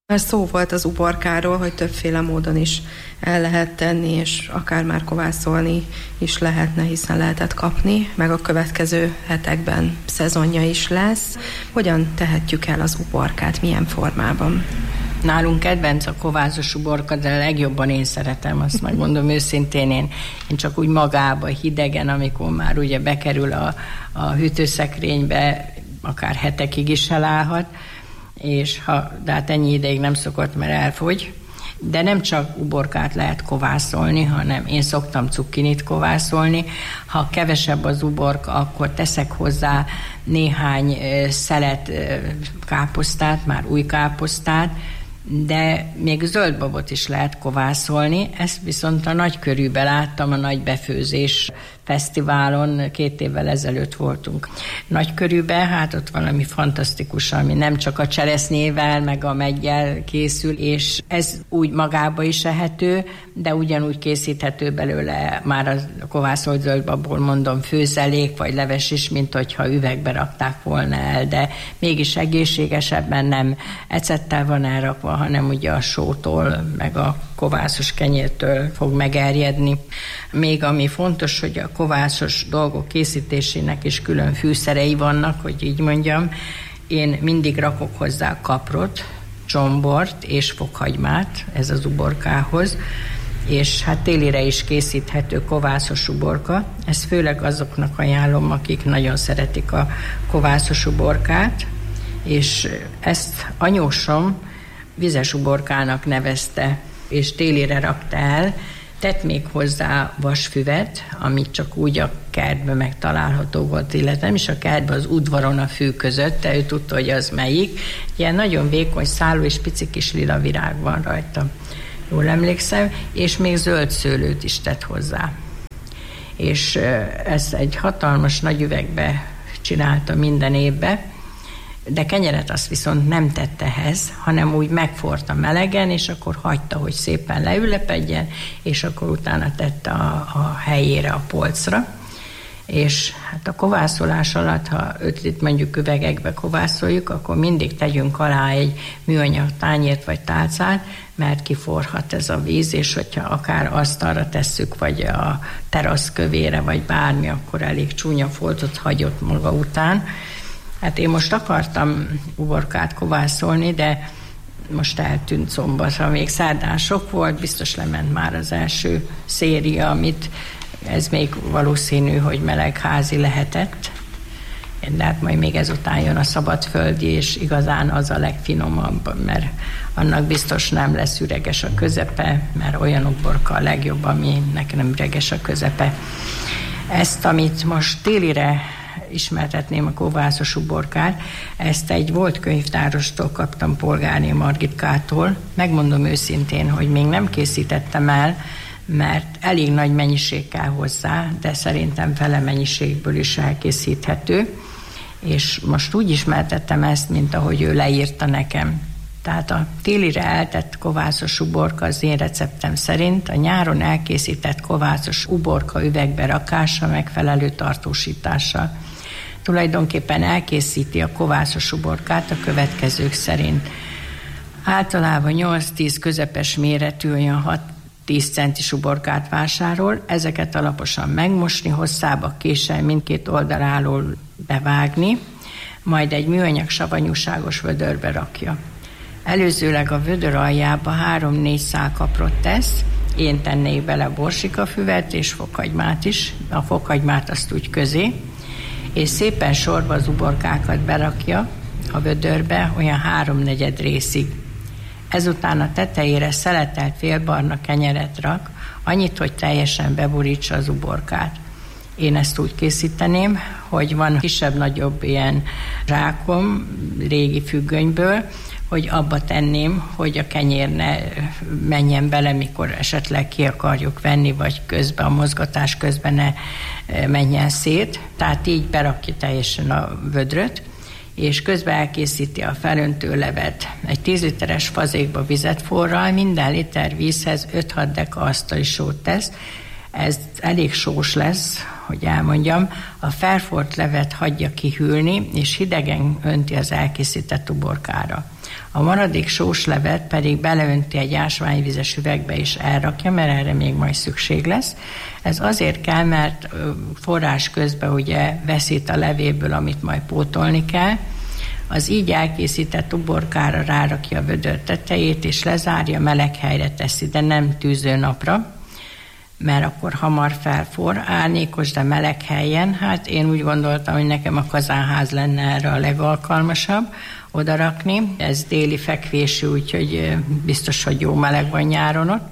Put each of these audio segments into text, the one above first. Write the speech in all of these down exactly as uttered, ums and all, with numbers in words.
Már szó volt az uborkáról, hogy többféle módon is el lehet tenni, és akár már kovászolni is lehetne, hiszen lehetett kapni, meg a következő hetekben szezonja is lesz. Hogyan tehetjük el az uborkát, milyen formában? Nálunk kedvenc a kovászos uborka, de legjobban én szeretem, azt megmondom őszintén, én, én csak úgy magába, hidegen, amikor már ugye bekerül a, a hűtőszekrénybe, akár hetekig is elállhat, és ha, de hát ennyi ideig nem szokott, mert elfogy. De nem csak uborkát lehet kovászolni, hanem én szoktam cukkinit kovászolni. Ha kevesebb az uborka, akkor teszek hozzá néhány szelet káposztát, már új káposztát, de még zöldbabot is lehet kovászolni. Ezt viszont a Nagykörűben láttam, a Nagy Befőzés Fesztiválon, két évvel ezelőtt voltunk Nagykörűben, hát ott valami fantasztikus, ami nem csak a cseresznyével, meg a meggyel készül, és ez úgy magába is ehető, de ugyanúgy készíthető belőle már a kovászolt zöldbabból, mondom, főzelék, vagy leves is, mint hogyha üvegbe rakták volna el, de mégis egészségesebben nem ecettel van elrakva, hanem ugye a sótól, meg a kovászos kenyértől fog megerjedni. Még ami fontos, hogy a kovászos dolgok készítésének is külön fűszerei vannak, hogy így mondjam. Én mindig rakok hozzá kaprot, csombort és fokhagymát, ez az uborkához, és hát télire is készíthető kovászos uborka. Ezt főleg azoknak ajánlom, akik nagyon szeretik a kovászos uborkát, és ezt anyósom vizes uborkának nevezte, és télire rakta el, tett még hozzá vasfüvet, amit csak úgy a kertben megtalálható volt, illetve nem is a kertben, az udvaron a fű között, de ő tudta, hogy az melyik. Ilyen nagyon vékony szálú és pici kis lila virág van rajta, jól emlékszem, és még zöld szőlőt is tett hozzá. És ezt egy hatalmas nagy üvegbe csinálta minden évben, de kenyeret azt viszont nem tett ehhez, hanem úgy megforta melegen, és akkor hagyta, hogy szépen leülepedjen, és akkor utána tette a, a helyére a polcra. És hát a kovászolás alatt, ha öt mondjuk üvegekbe kovászoljuk, akkor mindig tegyünk alá egy műanyag tányért vagy tálcát, mert kiforhat ez a víz, és hogyha akár asztalra tesszük, vagy a terasz kövére, vagy bármi, akkor elég csúnya foltot hagyott maga után. Hát én most akartam uborkát kovászolni, de most eltűnt szombatra, még szerdán sok volt, biztos lement már az első széria, amit ez még valószínű, hogy melegházi lehetett. De hát majd még ezután jön a szabadföldi, és igazán az a legfinomabb, mert annak biztos nem lesz üreges a közepe, mert olyan uborka a legjobb, aminek nem üreges a közepe. Ezt, amit most télire ismertetném, a kovászos uborkát, ezt egy volt könyvtárostól kaptam, Polgárné Margitkától. Megmondom őszintén, hogy még nem készítettem el, mert elég nagy mennyiség kell hozzá, de szerintem fele mennyiségből is elkészíthető, és most úgy ismertettem ezt, mint ahogy ő leírta nekem. Tehát a télire eltett kovászos uborka az én receptem szerint a nyáron elkészített kovászos uborka üvegbe rakása megfelelő tartósítással. Tulajdonképpen elkészíti a kovászos uborkát a következők szerint. Általában nyolc-tíz közepes méretű, olyan hat-tíz centis uborkát vásárol, ezeket alaposan megmosni, hosszába késsel mindkét oldaláról bevágni, majd egy műanyag savanyúságos vödörbe rakja. Előzőleg a vödör aljába három-négy szál kaprot tesz, én tennék bele borsikafüvet és fokhagymát is, a fokhagymát azt úgy közé, és szépen sorba az uborkákat berakja a vödörbe olyan háromnegyed részig. Ezután a tetejére szeletelt félbarna kenyeret rak, annyit, hogy teljesen beborítsa az uborkát. Én ezt úgy készíteném, hogy van kisebb-nagyobb ilyen zsákom régi függönyből, hogy abba tenném, hogy a kenyér ne menjen bele, mikor esetleg ki akarjuk venni, vagy közben, a mozgatás közben ne menjen szét. Tehát így berakja teljesen a vödröt, és közben elkészíti a felöntő levet. Egy tíz literes fazékba vizet forral, minden liter vízhez öt-hat deka asztali sót tesz. Ez elég sós lesz, hogy elmondjam, a felfort levet hagyja kihűlni, és hidegen önti az elkészített uborkára. A maradék sós levet pedig beleönti egy ásványvizes üvegbe és elrakja, mert erre még majd szükség lesz. Ez azért kell, mert forrás közben ugye veszít a levéből, amit majd pótolni kell. Az így elkészített uborkára rárakja a vödör tetejét, és lezárja, meleg helyre teszi, de nem tűző napra, mert akkor hamar felfor, árnyékos, de meleg helyen. Hát én úgy gondoltam, hogy nekem a kazánház lenne erre a legalkalmasabb oda rakni. Ez déli fekvésű, úgyhogy biztos, hogy jó meleg van nyáron ott.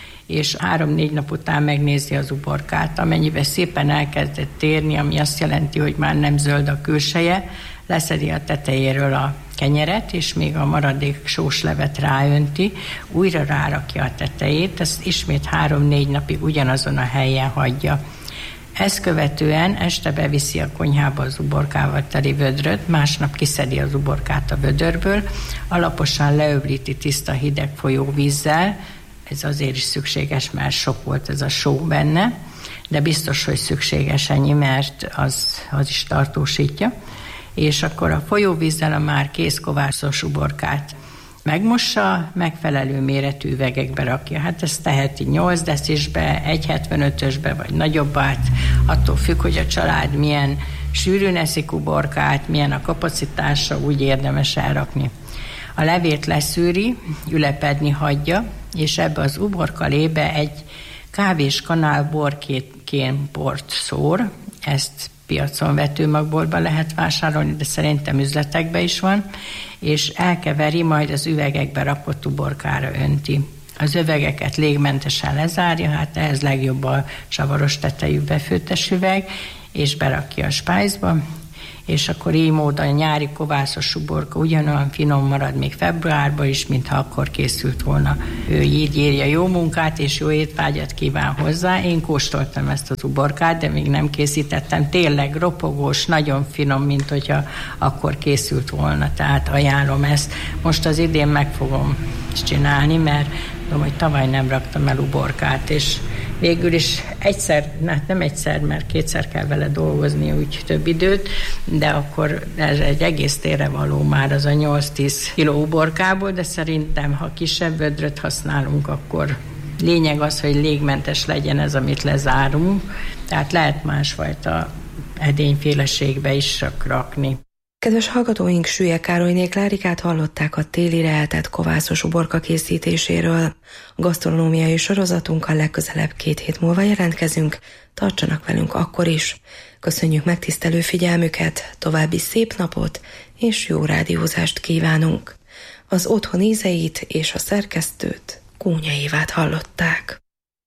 És három-négy nap után megnézi az uborkát, amennyiben szépen elkezdett térni, ami azt jelenti, hogy már nem zöld a külseje, leszedi a tetejéről a kenyeret, és még a maradék sós levet ráönti, újra rárakja a tetejét, ezt ismét három-négy napig ugyanazon a helyen hagyja. Ezt követően este beviszi a konyhába az uborkával teli vödröt, másnap kiszedi az uborkát a vödörből, alaposan leöblíti tiszta hideg folyóvízzel, ez azért is szükséges, mert sok volt ez a só benne, de biztos, hogy szükséges ennyi, mert az, az is tartósítja. És akkor a folyóvízzel a már kész kovászos uborkát megmossa, megfelelő méretű üvegekbe rakja. Hát ezt teheti nyolc decisbe, egy hetvenötösbe, vagy nagyobbát, attól függ, hogy a család milyen sűrűn eszik uborkát, milyen a kapacitása, úgy érdemes elrakni. A levét leszűri, ülepedni hagyja, és ebbe az uborkalébe egy kávés kanál borkén bort szór, ezt piacon vetőmagboltban lehet vásárolni, de szerintem üzletekben is van, és elkeveri, majd az üvegekbe rakott uborkára önti. Az üvegeket légmentesen lezárja, hát ehhez legjobb a csavaros tetejű befőttes üveg, és berakja a spájzba, és akkor így módon a nyári kovászos uborka ugyanolyan finom marad még februárban is, mintha akkor készült volna. Ő így írja, jó munkát és jó étvágyat kíván hozzá. Én kóstoltam ezt az uborkát, de még nem készítettem. Tényleg ropogós, nagyon finom, mint hogyha akkor készült volna. Tehát ajánlom ezt. Most az idén meg fogom csinálni, mert tudom, hogy tavaly nem raktam el uborkát, és végül is egyszer, hát nem egyszer, mert kétszer kell vele dolgozni, úgy több időt, de akkor ez egy egész térre való már az a nyolc-tíz kiló uborkából, de szerintem, ha kisebb vödröt használunk, akkor lényeg az, hogy légmentes legyen ez, amit lezárunk, tehát lehet másfajta edényféleségbe is rakni. Kedves hallgatóink, Süllyek Károlyné Klárikát hallották a télire eltett kovászos uborka készítéséről. A gasztronómiai sorozatunkkal legközelebb két hét múlva jelentkezünk, tartsanak velünk akkor is. Köszönjük megtisztelő figyelmüket, további szép napot és jó rádiózást kívánunk. Az otthon ízeit és a szerkesztőt, Kónya Évát hallották.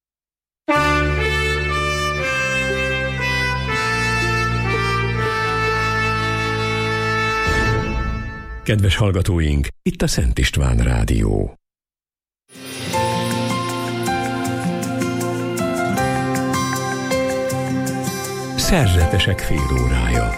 Kedves hallgatóink, itt a Szent István Rádió. Szerzetesek félórája.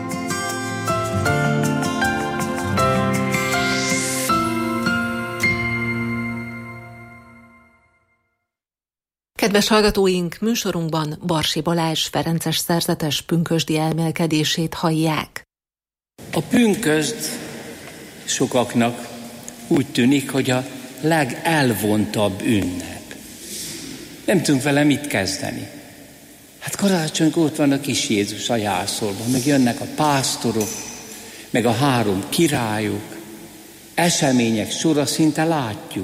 Kedves hallgatóink, műsorunkban Barsi Balázs ferences szerzetes pünkösdi elmélkedését hallják. A pünkösd sokaknak úgy tűnik, hogy a legelvontabb ünnep. Nem tudunk vele mit kezdeni. Hát karácsonykor ott van a kis Jézus a jászolban, meg jönnek a pásztorok, meg a három királyok, események sora szinte látjuk.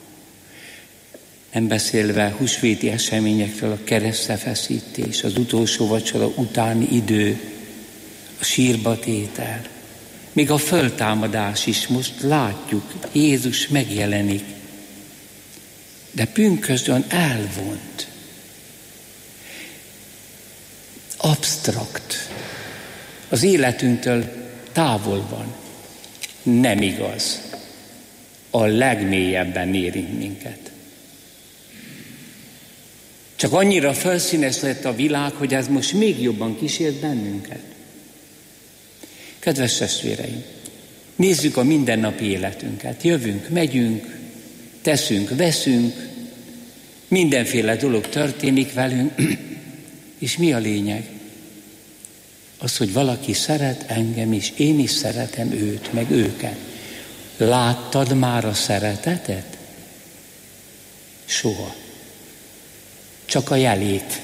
Nem beszélve húsvéti eseményekről, a keresztfeszítés, az utolsó vacsora utáni idő, a sírba tétel. Még a föltámadás is most látjuk, Jézus megjelenik. De pünkösdön elvont, absztrakt, az életünktől távol van. Nem igaz. A legmélyebben érint minket. Csak annyira felszínes lett a világ, hogy ez most még jobban kísért bennünket. Kedves testvéreim, nézzük a mindennapi életünket. Jövünk, megyünk, teszünk, veszünk, mindenféle dolog történik velünk, És mi a lényeg? Az, hogy valaki szeret engem, és én is szeretem őt, meg őket. Láttad már a szeretetet? Soha. Csak a jelét.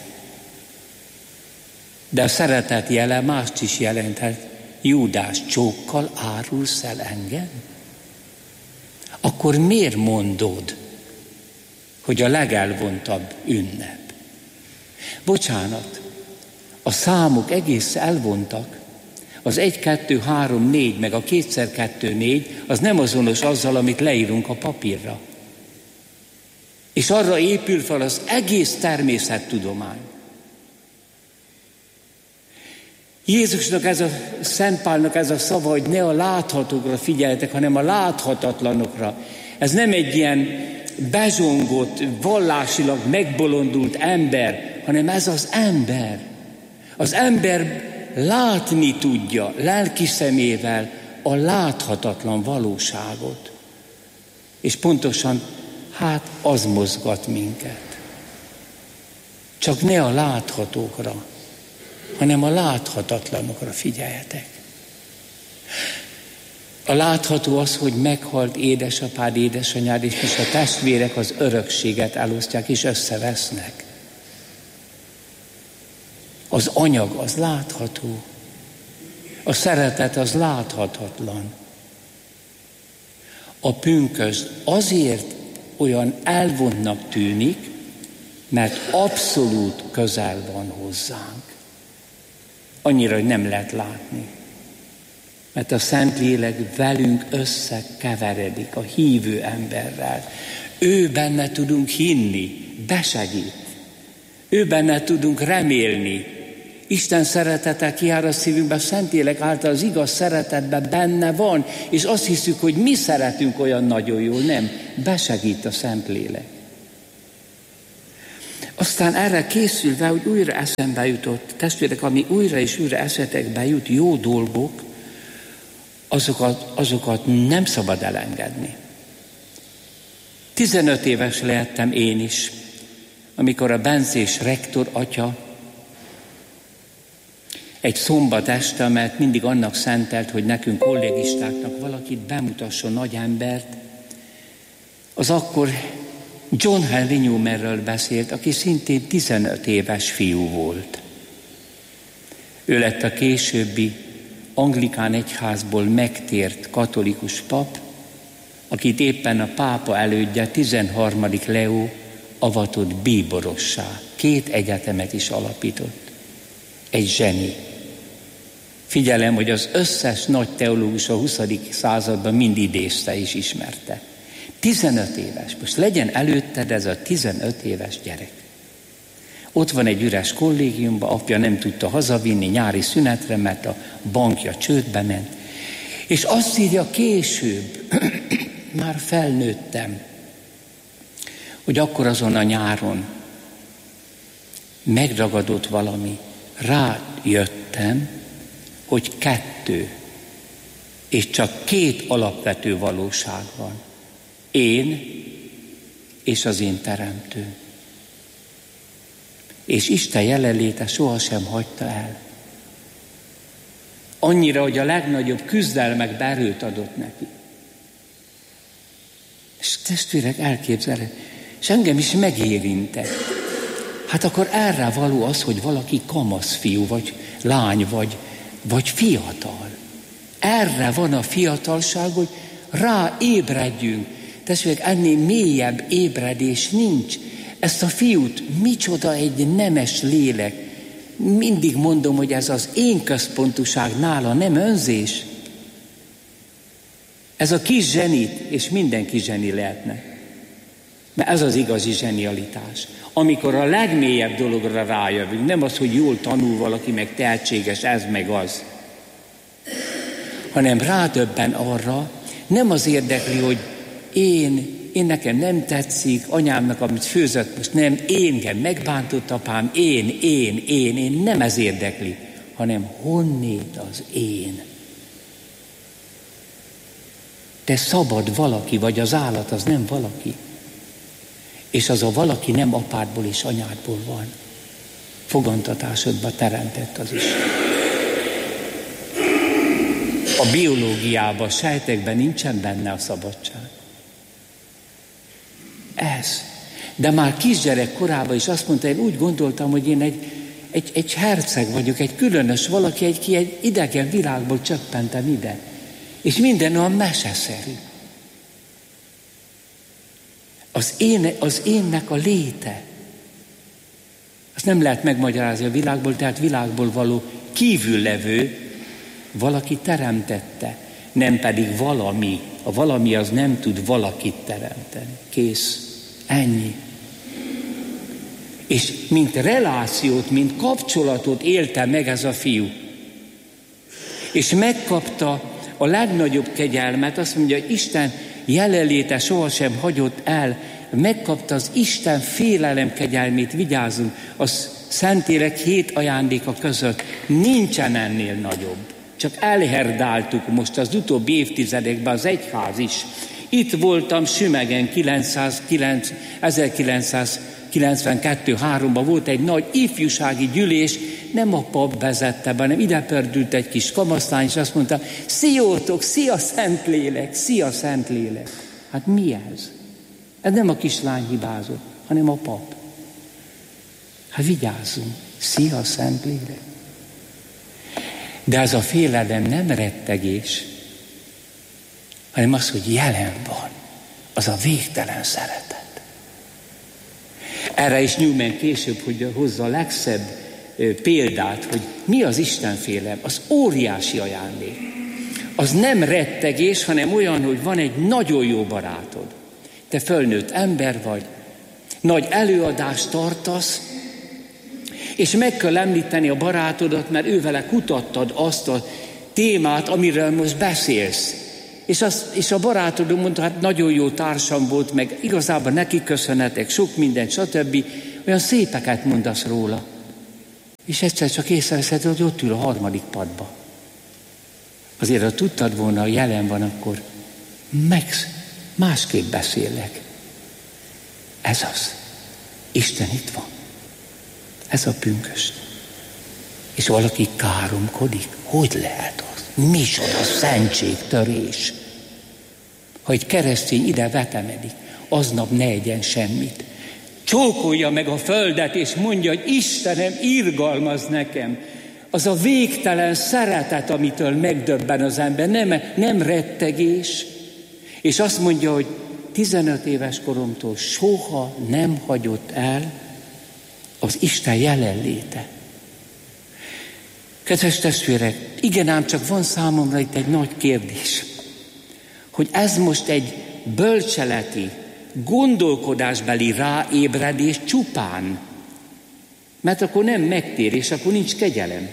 De a szeretet jele mást is jelenthet. Júdás, csókkal árulsz el engem? Akkor miért mondod, hogy a legelvontabb ünnep? Bocsánat, a számok egész elvontak. Az egy, kettő, három, négy, meg a kétszer kettő, négy, az nem azonos azzal, amit leírunk a papírra. És arra épül fel az egész természettudomány. Jézusnak ez a, Szent Pálnak ez a szava, hogy ne a láthatókra figyeljetek, hanem a láthatatlanokra. Ez nem egy ilyen bezsongott, vallásilag megbolondult ember, hanem ez az ember. Az ember látni tudja lelki szemével a láthatatlan valóságot. És pontosan, hát az mozgat minket. Csak ne a láthatókra, hanem a láthatatlanokra figyeljetek. A látható az, hogy meghalt édesapád, édesanyád, és most a testvérek az örökséget elosztják, és összevesznek. Az anyag az látható. A szeretet az láthatatlan. A pünkösd azért olyan elvontnak tűnik, mert abszolút közel van hozzánk. Annyira, hogy nem lehet látni. Mert a Szentlélek velünk összekeveredik a hívő emberrel. Ő benne tudunk hinni, besegít. Ő benne tudunk remélni. Isten szeretete kijár a szívünkbe, a Szentlélek által az igaz szeretetben benne van, és azt hiszük, hogy mi szeretünk olyan nagyon jól. Nem, besegít a Szentlélek. Aztán erre készülve, hogy újra eszembe jutott, testvérek, ami újra és újra eszetekbe jut, jó dolgok, azokat, azokat nem szabad elengedni. tizenöt éves lehettem én is, amikor a bencés rektor atya egy szombat este, amelyet mindig annak szentelt, hogy nekünk kollégistáknak valakit bemutasson nagy embert, az akkor John Henry Newmanről beszélt, aki szintén tizenöt éves fiú volt. Ő lett a későbbi anglikán egyházból megtért katolikus pap, akit éppen a pápa elődje, tizenharmadik Leó avatott bíborossá. Két egyetemet is alapított. Egy zseni. Figyelem, hogy az összes nagy teológus a huszadik században mind idézte és ismerte. tizenöt éves. Most legyen előtted ez a tizenöt éves gyerek. Ott van egy üres kollégiumban, apja nem tudta hazavinni nyári szünetre, mert a bankja csődbe ment. És azt írja később, már felnőttem, hogy akkor azon a nyáron megragadott valami, rájöttem, hogy kettő, és csak két alapvető valóság van. Én és az én teremtőm. És Isten jelenléte sohasem hagyta el. Annyira, hogy a legnagyobb küzdelmekbe erőt adott neki. És testvérek, elképzeled, és engem is megérintett. Hát akkor erre való az, hogy valaki kamasz fiú, vagy lány, vagy, vagy fiatal. Erre van a fiatalság, hogy ráébredjünk. Testvérek, ennél mélyebb ébredés nincs. Ezt a fiút, micsoda egy nemes lélek. Mindig mondom, hogy ez az én központúság nála, nem önzés. Ez a kis zsenit, és mindenki zseni lehetne. Mert ez az igazi zsenialitás. Amikor a legmélyebb dologra rájövünk, nem az, hogy jól tanul valaki, meg tehetséges, ez meg az. Hanem rádöbben arra, nem az érdekli, hogy én, én nekem nem tetszik, anyámnak, amit főzött, most nem, én, megbántott apám, én, én, én, én, nem ez érdekli, hanem honnét az én. Te szabad valaki, vagy az állat az nem valaki. És az a valaki nem apádból és anyádból van. fogantatásodba teremtett az Isten. A biológiában, a sejtekben nincsen benne a szabadság. Ez. De már kisgyerek korában is azt mondta, én úgy gondoltam, hogy én egy, egy, egy herceg vagyok, egy különös valaki, egy, ki egy idegen világból csöppentem ide. És minden olyan meseszerű. Az, én, az énnek a léte. Azt nem lehet megmagyarázni a világból, tehát világból való kívüllevő valaki teremtette, nem pedig valami. A valami az nem tud valakit teremteni. Kész. Ennyi. És mint relációt, mint kapcsolatot élte meg ez a fiú. És megkapta a legnagyobb kegyelmet, azt mondja, hogy Isten jelenléte sohasem hagyott el, megkapta az Isten félelem kegyelmét, vigyázzunk, az Szentlélek hét ajándéka között nincsen ennél nagyobb. Csak elherdáltuk most az utóbbi évtizedekben az egyház is. Itt voltam Sümegen ezerkilencszázkilencvenkettő háromban volt egy nagy ifjúsági gyűlés, nem a pap vezette be, hanem ide pördült egy kis kamaszlány, és azt mondta, sziótok, szia Szentlélek, szia Szentlélek. Hát mi ez? Ez nem a kislány hibázott, hanem a pap. Hát vigyázzunk, szia Szentlélek. De ez a félelem nem rettegés, hanem az, hogy jelen van, az a végtelen szeretet. Erre is Newman később hogy hozza a legszebb példát, hogy mi az Istenfélelem, az óriási ajándék. Az nem rettegés, hanem olyan, hogy van egy nagyon jó barátod. Te fölnőtt ember vagy, nagy előadást tartasz, és meg kell említeni a barátodat, mert ővele kutattad azt a témát, amiről most beszélsz. És, azt, és a barátodom mondta, hát nagyon jó társam volt, meg igazából neki köszönhetek, sok mindent, stb. Olyan szépeket mondasz róla. És egyszer csak észreveszed, hogy ott ül a harmadik padba. Azért, ha tudtad volna, hogy jelen van, akkor meg másképp beszélek. Ez az. Isten itt van. Ez a pünkösd. És valaki káromkodik. Hogy lehet az? Micsoda szentségtörés. Ha egy keresztény ide vetemedik, aznap ne egyen semmit. Csókolja meg a földet, és mondja, hogy Istenem, irgalmaz nekem. Az a végtelen szeretet, amitől megdöbben az ember, nem, nem rettegés. És azt mondja, hogy tizenöt éves koromtól soha nem hagyott el az Isten jelenléte. Kedves testvérek, igen ám, csak van számomra itt egy nagy kérdés, hogy ez most egy bölcseleti, gondolkodásbeli ráébredés csupán, mert akkor nem megtérés, akkor nincs kegyelem.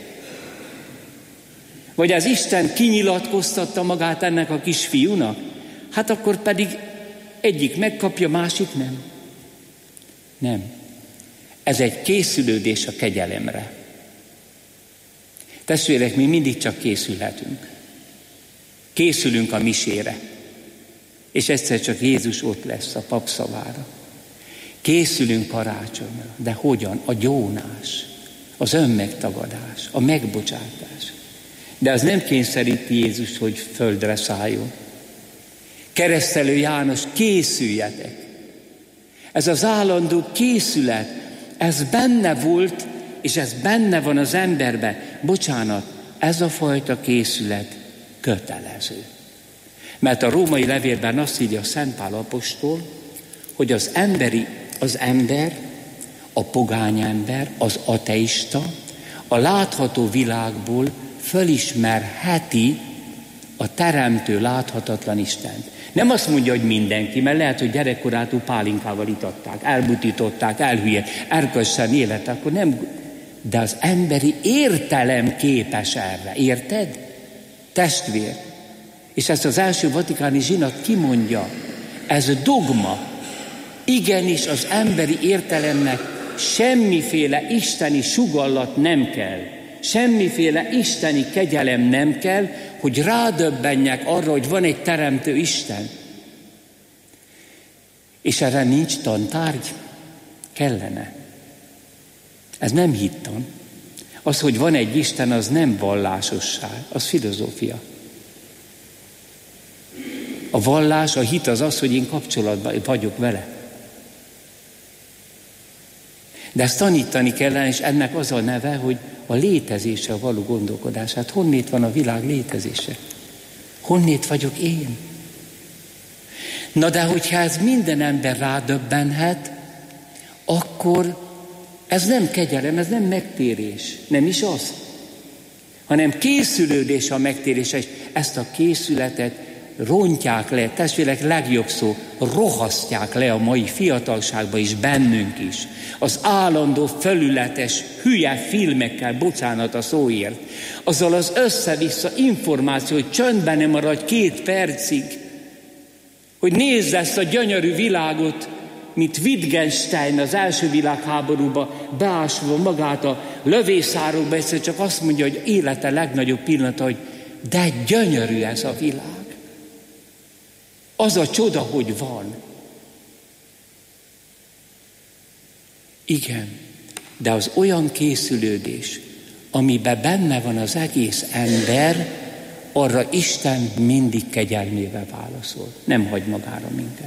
Vagy az Isten kinyilatkoztatta magát ennek a kisfiúnak, hát akkor pedig egyik megkapja, másik nem. Nem. Ez egy készülődés a kegyelemre. Testvérek, mi mindig csak készülhetünk. Készülünk a misére. És egyszer csak Jézus ott lesz a pap szavára. Készülünk karácsonyra. De hogyan? A gyónás, az önmegtagadás, a megbocsátás. De az nem kényszeríti Jézus, hogy földre szálljon. Keresztelő János, készüljetek. Ez az állandó készület, ez benne volt, és ez benne van az emberben. Bocsánat, ez a fajta készület kötelező. Mert a római levélben azt írja Szent Pál apostol, hogy az emberi, az ember, a pogány ember, az ateista, a látható világból fölismerheti a teremtő láthatatlan Istent. Nem azt mondja, hogy mindenki, mert lehet, hogy gyerekkorától pálinkával itatták, elbutították, elhülyet, erkölcsen élet, akkor nem, de az emberi értelem képes erre. Érted? Testvér. És ezt az első vatikáni zsinat kimondja. Ez dogma. Igenis az emberi értelemnek semmiféle isteni sugallat nem kell. Semmiféle isteni kegyelem nem kell, hogy rádöbbenjek arra, hogy van egy teremtő Isten. És erre nincs tantárgy? Kellene. Ez nem hittan. Az, hogy van egy Isten, az nem vallásosság, az filozófia. A vallás, a hit az az, hogy én kapcsolatban vagyok vele. De ezt tanítani kellene, és ennek az a neve, hogy a létezésre való gondolkodás. Hát honnét van a világ létezése? Honnét vagyok én? Na de hogyha ez minden ember rádöbbenhet, akkor ez nem kegyelem, ez nem megtérés. Nem is az. Hanem készülődés a megtérésre, és ezt a készületet rontják le, testvérek, legjobb szó, rohasztják le a mai fiatalságba is, bennünk is. Az állandó, felületes, hülye filmekkel, bocsánat a szóért, azzal az össze-vissza információ, hogy csöndben nem maradj két percig, hogy nézd ezt a gyönyörű világot, mint Wittgenstein az első világháborúba beásva magát a lövészárokba, egyszer csak azt mondja, hogy élete legnagyobb pillanata, hogy de gyönyörű ez a világ. Az a csoda, hogy van. Igen, de az olyan készülődés, amiben benne van az egész ember, arra Isten mindig kegyelmével válaszol. Nem hagy magára minket.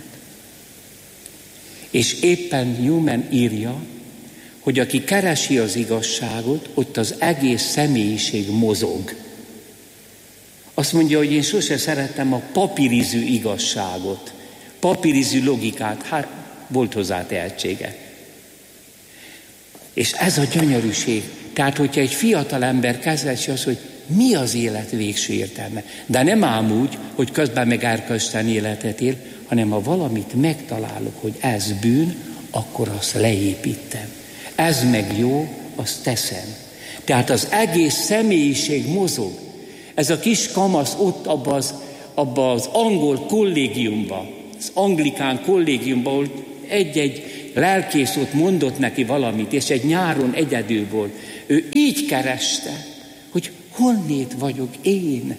És éppen Newman írja, hogy aki keresi az igazságot, ott az egész személyiség mozog. Azt mondja, hogy én sose szerettem a papírizű igazságot, papírizű logikát, hát volt hozzá tehetsége. És ez a gyönyörűség. Tehát, hogyha egy fiatal ember kezdesi az, hogy mi az élet végső értelme. De nem ám úgy, hogy közben meg erkölcstelen életet él, hanem ha valamit megtalálok, hogy ez bűn, akkor azt leépítem. Ez meg jó, azt teszem. Tehát az egész személyiség mozog. Ez a kis kamasz ott abban az, abba az angol kollégiumban, az anglikán kollégiumban, ahol egy-egy lelkész ott mondott neki valamit, és egy nyáron egyedül volt. Ő így kereste, hogy honnét vagyok én?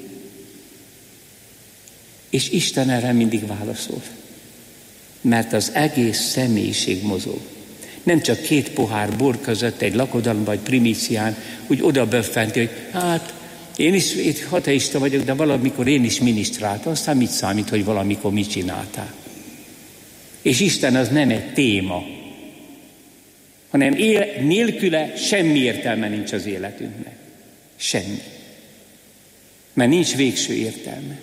És Isten erre mindig válaszol. Mert az egész személyiség mozog. Nem csak két pohár bor között egy lakodalomban, vagy primícián, úgy oda böffenti, hogy hát én is ateista vagyok, de valamikor én is minisztráltam, aztán mit számít, hogy valamikor mit csináltál? És Isten az nem egy téma, hanem él, nélküle semmi értelme nincs az életünknek. Semmi. Mert nincs végső értelme.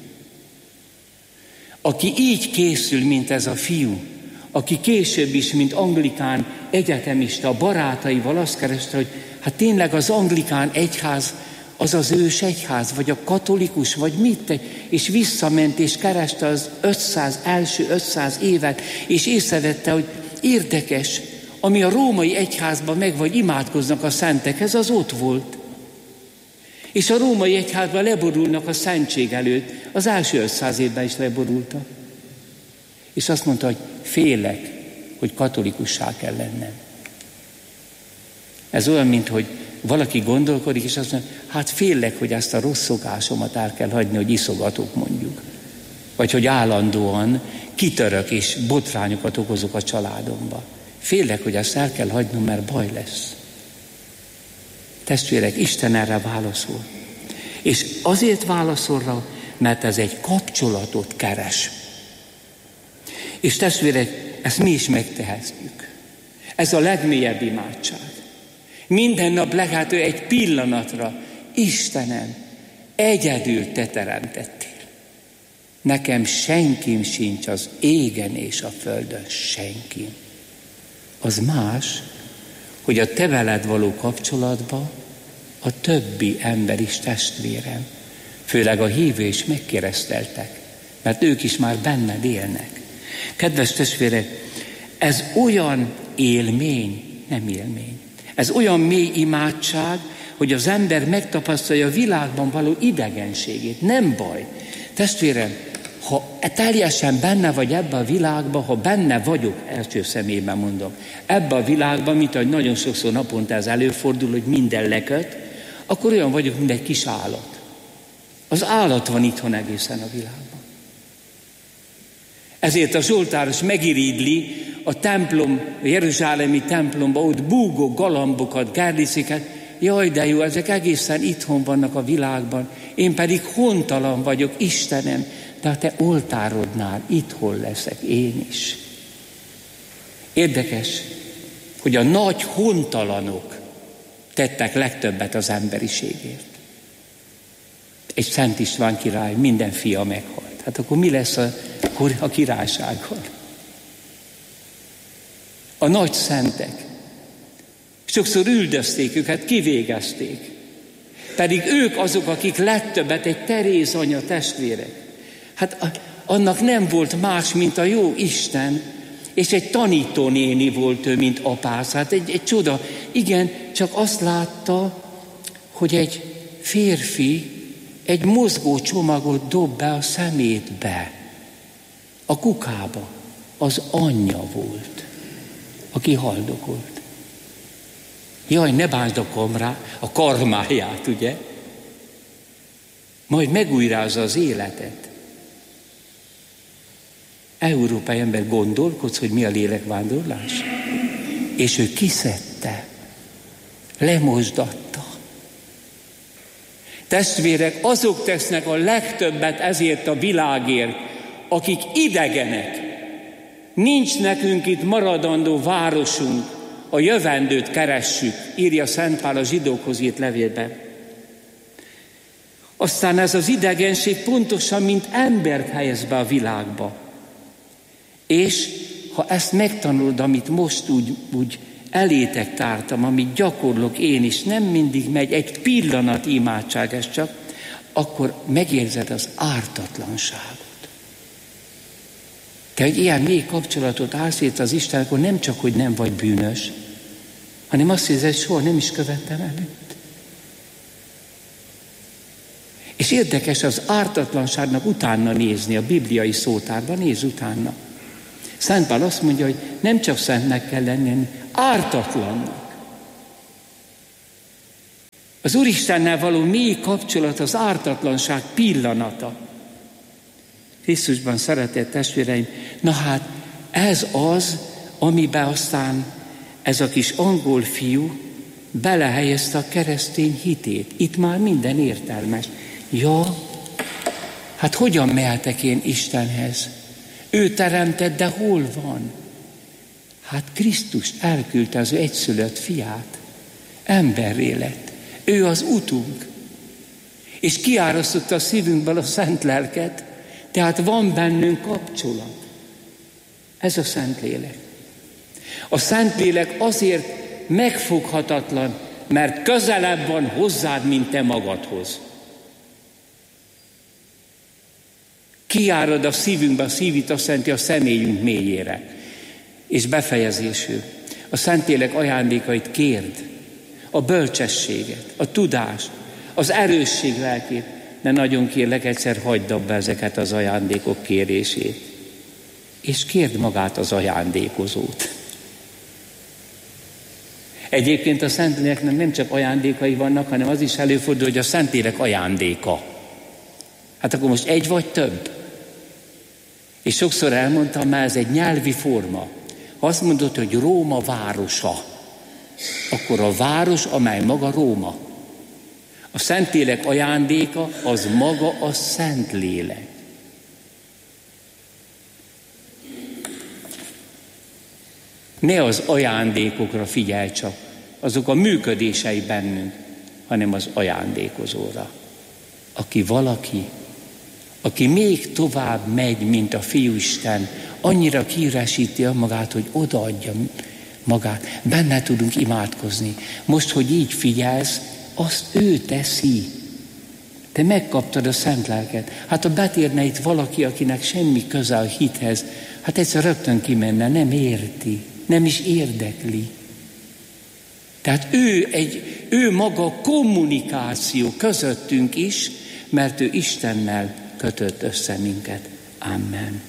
Aki így készül, mint ez a fiú, aki később is, mint anglikán egyetemista, barátaival azt kereste, hogy hát tényleg az anglikán egyház, az az ős egyház, vagy a katolikus, vagy mit, és visszament, és kereste az ötszáz, első ötszáz évet, és észrevette, hogy érdekes, ami a római egyházban meg vagy imádkoznak a szentekhez, az ott volt. És a római egyházban leborulnak a szentség előtt, az első ötszáz évben is leborultak. És azt mondta, hogy félek, hogy katolikussá kell lennem. Ez olyan, mint hogy valaki gondolkodik, és azt mondja, hát félek, hogy ezt a rossz szokásomat el kell hagyni, hogy iszogatok mondjuk. Vagy hogy állandóan kitörök és botrányokat okozok a családomba. Félek, hogy ezt el kell hagynom, mert baj lesz. Testvérek, Isten erre válaszol. És azért válaszol rá, mert ez egy kapcsolatot keres. És testvérek, ezt mi is megtehetjük. Ez a legmélyebb imádság. Minden nap legalább egy pillanatra, Istenem, egyedül te teremtettél. Nekem senkim sincs az égen és a földön, senkim. Az más, hogy a te veled való kapcsolatban a többi ember is testvérem, főleg a hívő is megkereszteltek, mert ők is már benned élnek. Kedves testvérek, ez olyan élmény, nem élmény, ez olyan mély imádság, hogy az ember megtapasztalja a világban való idegenségét. Nem baj. Testvérem, ha teljesen benne vagy ebbe a világban, ha benne vagyok, első személyben mondom, ebbe a világban, mint ahogy nagyon sokszor naponta ez előfordul, hogy minden leköt, akkor olyan vagyok, mint egy kis állat. Az állat van itthon egészen a világban. Ezért a zsoltáros megirigyli a templom, a jeruzsálemi templomba, ott búgó galambokat, gerdiciket, jaj, de jó, ezek egészen itthon vannak a világban, én pedig hontalan vagyok, Istenem, de a te oltárodnál itthon leszek én is. Érdekes, hogy a nagy hontalanok tettek legtöbbet az emberiségért. Egy Szent István király, minden fia meghalt. Hát akkor mi lesz a, a királysággal? A nagy szentek. Sokszor üldözték őket, kivégezték. Pedig ők azok, akik legtöbbet, egy Teréz anya testvérek. Hát annak nem volt más, mint a jó Isten, és egy tanítónéni volt ő, mint apász. Hát egy, egy csoda. Igen, csak azt látta, hogy egy férfi egy mozgó csomagot dob be a szemétbe, a kukába. Az anyja volt, aki haldokolt. Jaj, ne bánsd a kamrá, a karmáját, ugye? Majd megújrázza az életet. Európai ember, gondolkodsz, hogy mi a lélekvándorlás? És ő kiszedte, lemosdatta. Testvérek, azok tesznek a legtöbbet ezért a világért, akik idegenek. Nincs nekünk itt maradandó városunk, a jövendőt keressük, írja Szent Pál a zsidókhoz írt levélben. Aztán ez az idegenség pontosan, mint embert helyez be a világba. És ha ezt megtanulod, amit most úgy, úgy elétek tártam, amit gyakorlok én is, nem mindig megy, egy pillanat imádság ez csak, akkor megérzed az ártatlanságot. Te, hogy ilyen mély kapcsolatot állsz itt az Isten, akkor nem csak, hogy nem vagy bűnös, hanem azt hiszed, hogy soha nem is követtem előtt. És érdekes az ártatlanságnak utána nézni, a bibliai szótárban néz utána. Szent Pál azt mondja, hogy nem csak szentnek kell lenni, hanem ártatlannak. Az Úristennel való mély kapcsolat az ártatlanság pillanata. Krisztusban szeretett testvéreim, na hát ez az, amiben aztán ez a kis angol fiú belehelyezte a keresztény hitét. Itt már minden értelmes. Ja, hát hogyan mehetek én Istenhez? Ő teremtett, de hol van? Hát Krisztus elküldte az ő egyszülött fiát. Emberré lett. Ő az utunk. És kiárasztotta a szívünkből a szent lelket, tehát van bennünk kapcsolat. Ez a Szentlélek. A Szentlélek azért megfoghatatlan, mert közelebb van hozzád, mint te magadhoz. Kiárad a szívünkbe, a szívit azt jelenti a személyünk mélyére. És befejezésül. A Szentlélek ajándékait kérd. A bölcsességet, a tudást, az erősség lelkét. De nagyon kérlek, egyszer hagyd abba ezeket az ajándékok kérését. És kérd magát az ajándékozót. Egyébként a Szentléleknek nem csak ajándékai vannak, hanem az is előfordul, hogy a Szentlélek ajándéka. Hát akkor most egy vagy több. És sokszor elmondtam már, ez egy nyelvi forma. Ha azt mondod, hogy Róma városa, akkor a város, amely maga Róma. A Szentlélek ajándéka az maga a Szentlélek. Ne az ajándékokra figyelj csak, azok a működései bennünk, hanem az ajándékozóra. Aki valaki, aki még tovább megy, mint a Fiúisten, annyira kiüresíti magát, hogy odaadja magát. Benne tudunk imádkozni. Most, hogy így figyelsz, azt ő teszi. Te megkaptad a szent lelket. Hát ha betérne itt valaki, akinek semmi köze a hithez, hát egyszer rögtön kimenne, nem érti, nem is érdekli. Tehát ő, egy, ő maga kommunikáció közöttünk is, mert ő Istennel kötött össze minket. Amen.